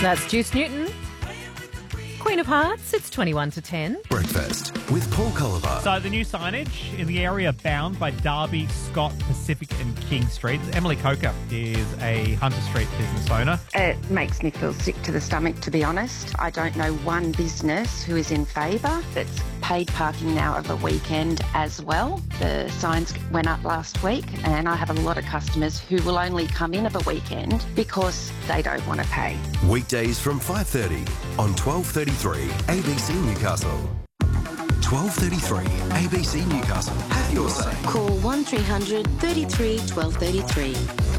That's Juice Newton. Queen of Hearts, it's 21 to 10. Breakfast with Paul Culliver. So the new signage in the area bound by Derby, Scott, Pacific and King Street. Emily Coker is a Hunter Street business owner. It makes me feel sick to the stomach, to be honest. I don't know one business who is in favour. It's paid parking now of a weekend as well. The signs went up last week and I have a lot of customers who will only come in of a weekend because they don't want to pay. Weekdays from 5:30 on 12:33 ABC Newcastle. 12:33 ABC Newcastle. Have your say. Call 1300 33 1233.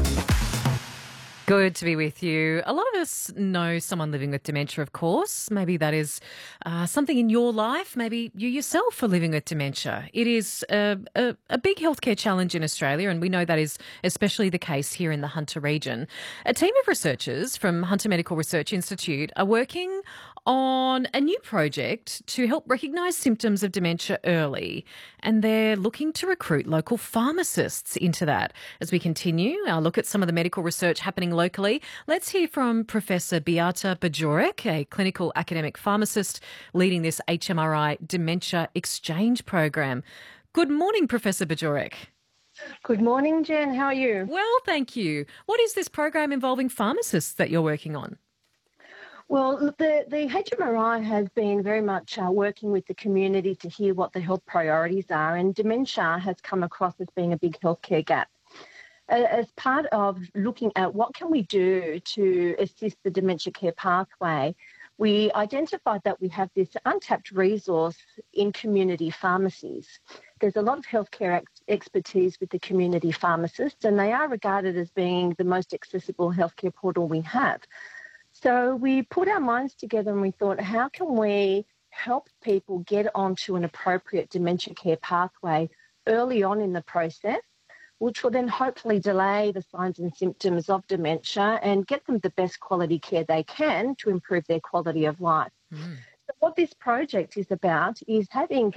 Good to be with you. A lot of us know someone living with dementia, of course. Maybe that is something in your life. Maybe you yourself are living with dementia. It is a big healthcare challenge in Australia, and we know that is especially the case here in the Hunter region. A team of researchers from Hunter Medical Research Institute are working on a new project to help recognise symptoms of dementia early, and they're looking to recruit local pharmacists into that. As we continue our look at some of the medical research happening locally, let's hear from Professor Beata Bajorek, a clinical academic pharmacist leading this HMRI Dementia Exchange program. Good morning, Professor Bajorek. Good morning, Jen. How are you? Well, thank you. What is this program involving pharmacists that you're working on? Well, the HMRI has been very much working with the community to hear what the health priorities are, and dementia has come across as being a big healthcare gap. As part of looking at what can we do to assist the dementia care pathway, we identified that we have this untapped resource in community pharmacies. There's a lot of healthcare expertise with the community pharmacists, and they are regarded as being the most accessible healthcare portal we have. So we put our minds together and we thought, how can we help people get onto an appropriate dementia care pathway early on in the process, which will then hopefully delay the signs and symptoms of dementia and get them the best quality care they can to improve their quality of life. So what this project is about is having